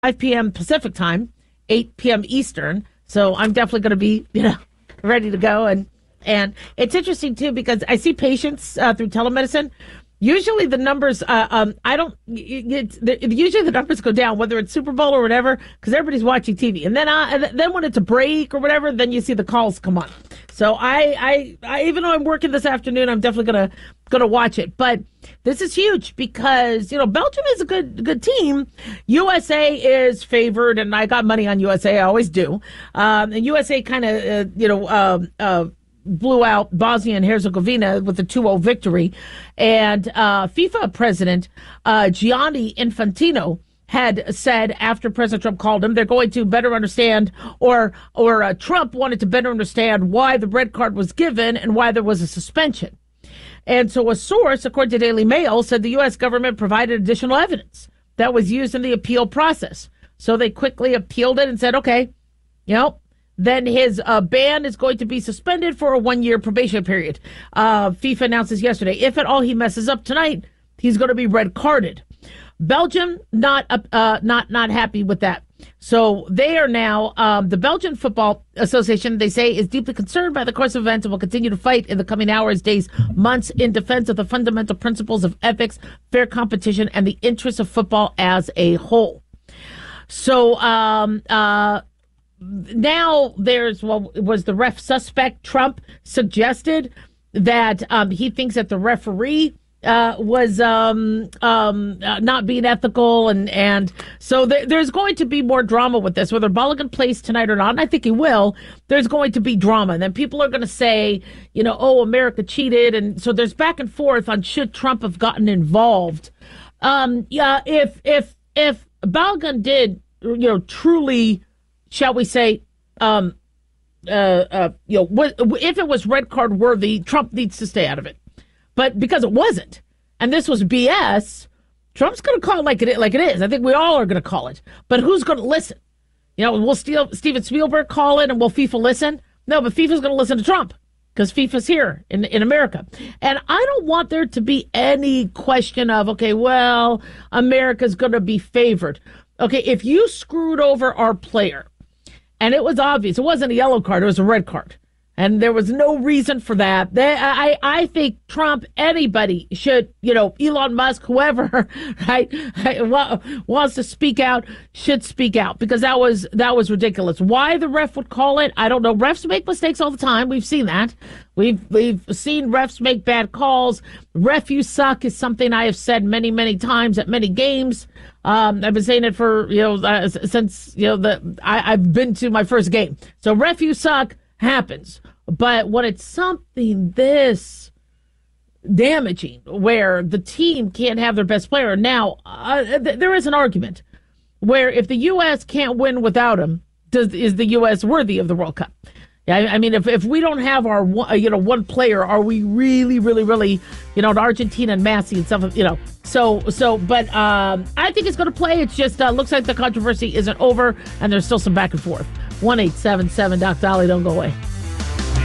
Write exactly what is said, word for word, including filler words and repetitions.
five p.m. Pacific time, eight p.m. Eastern. So I'm definitely going to be, you know, ready to go. And and it's interesting, too, because I see patients uh, through telemedicine. Usually the numbers, uh, um, I don't, it's, usually the numbers go down, whether it's Super Bowl or whatever, because everybody's watching T V. And then uh, and then when it's a break or whatever, then you see the calls come on. So I, I, I even though I'm working this afternoon, I'm definitely going to going to watch it. But this is huge because, you know, Belgium is a good good team. U S A is favored, and I got money on U S A. I always do. Um, and U S A kind of, uh, you know, uh, uh, blew out Bosnia and Herzegovina with a two oh victory. And uh, FIFA president uh, Gianni Infantino had said after President Trump called him, they're going to better understand, or or uh, Trump wanted to better understand why the red card was given and why there was a suspension. And so a source, according to Daily Mail, said the U S government provided additional evidence that was used in the appeal process. So they quickly appealed it and said, okay, you know, then his uh, ban is going to be suspended for a one-year probation period. Uh, FIFA announces yesterday, if at all he messes up tonight, he's going to be red carded. Belgium not uh, not not happy with that. So they are now, um, the Belgian Football Association, they say, is deeply concerned by the course of events and will continue to fight in the coming hours, days, months in defense of the fundamental principles of ethics, fair competition, and the interests of football as a whole. So um, uh, now there's, well, was the ref suspect. Trump suggested that um, he thinks that the referee Uh, was um, um, uh, not being ethical, and and so th- there's going to be more drama with this, whether Mulligan plays tonight or not. And I think he will. There's going to be drama, and then people are going to say, you know, oh, America cheated, and so there's back and forth on should Trump have gotten involved. Um, yeah, if if if Mulligan did, you know, truly, shall we say, um, uh, uh, you know, w- if it was red card worthy, Trump needs to stay out of it. But because it wasn't, and this was B S, Trump's going to call it like it, like it is. I think we all are going to call it. But who's going to listen? You know, will Steven Spielberg call it, and will FIFA listen? No, but FIFA's going to listen to Trump because FIFA's here in, in America. And I don't want there to be any question of, okay, well, America's going to be favored. Okay, if you screwed over our player, and it was obvious, it wasn't a yellow card, it was a red card. And there was no reason for that. They, I, I think Trump, anybody should, you know, Elon Musk, whoever, right, wants to speak out, should speak out, because that was that was ridiculous. Why the ref would call it, I don't know. Refs make mistakes all the time. We've seen that. We've we've seen refs make bad calls. Ref, you suck is something I have said many, many times at many games. Um, I've been saying it for, you know, uh, since, you know, the I, I've been to my first game. So ref, you suck happens. But when it's something this damaging, where the team can't have their best player, now uh, th- there is an argument where if the U S can't win without him, does is the U S worthy of the World Cup? I, I mean, if, if we don't have our one, you know one player, are we really, really, really, you know, Argentina and Messi and stuff, you know? So, so, but um, I think it's going to play. It just uh, looks like the controversy isn't over, and there's still some back and forth. one eight seven seven Doc Dolly, don't go away.